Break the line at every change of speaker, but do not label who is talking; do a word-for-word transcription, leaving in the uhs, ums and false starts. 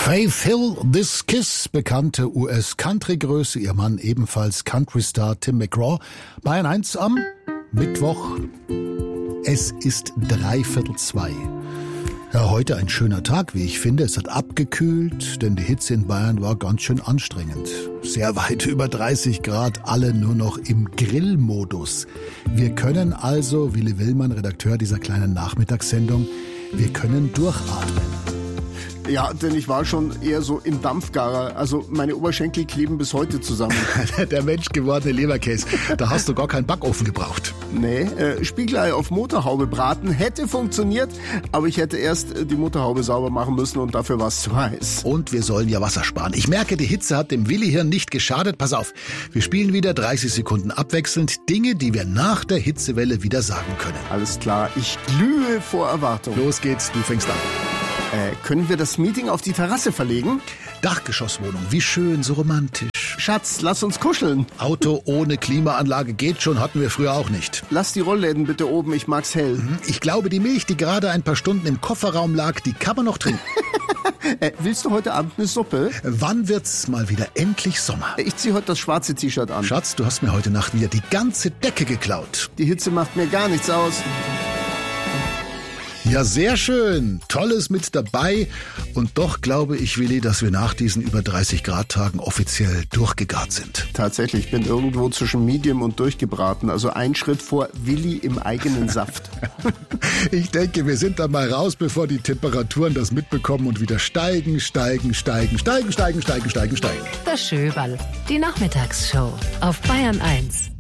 Faith Hill, This Kiss, bekannte U S-Country-Größe, ihr Mann ebenfalls Country-Star Tim McGraw. Bayern eins am Mittwoch. Es ist dreiviertel zwei. Ja, heute ein schöner Tag, wie ich finde. Es hat abgekühlt, denn die Hitze in Bayern war ganz schön anstrengend. Sehr weit über dreißig Grad, alle nur noch im Grillmodus. Wir können also, Willi Willmann, Redakteur dieser kleinen Nachmittagssendung, wir können durchatmen.
Ja, denn ich war schon eher so im Dampfgarer. Also meine Oberschenkel kleben bis heute zusammen.
Der menschgewordene Leberkäse. Da hast du gar keinen Backofen gebraucht.
Nee, äh, Spiegelei auf Motorhaube braten hätte funktioniert, aber ich hätte erst äh, die Motorhaube sauber machen müssen und dafür war es zu heiß.
Und wir sollen ja Wasser sparen. Ich merke, die Hitze hat dem Willi-Hirn nicht geschadet. Pass auf, wir spielen wieder dreißig Sekunden abwechselnd Dinge, die wir nach der Hitzewelle wieder sagen können.
Alles klar, ich glühe vor Erwartung.
Los geht's, du fängst an.
Äh, können wir das Meeting auf die Terrasse verlegen?
Dachgeschosswohnung, wie schön, so romantisch.
Schatz, lass uns kuscheln.
Auto ohne Klimaanlage geht schon, hatten wir früher auch nicht.
Lass die Rollläden bitte oben, ich mag's hell.
Ich glaube, die Milch, die gerade ein paar Stunden im Kofferraum lag, die kann man noch trinken.
äh, willst du heute Abend eine Suppe?
Wann wird's mal wieder endlich Sommer?
Ich zieh heute das schwarze T-Shirt an.
Schatz, du hast mir heute Nacht wieder die ganze Decke geklaut.
Die Hitze macht mir gar nichts aus.
Ja, sehr schön. Tolles mit dabei. Und doch glaube ich, Willi, dass wir nach diesen über dreißig Grad Tagen offiziell durchgegart sind.
Tatsächlich, ich bin irgendwo zwischen Medium und durchgebraten. Also ein Schritt vor Willi im eigenen Saft.
Ich denke, wir sind da mal raus, bevor die Temperaturen das mitbekommen und wieder steigen, steigen, steigen, steigen, steigen, steigen, steigen, steigen.
Das Schöberl, die Nachmittagsshow auf Bayern eins.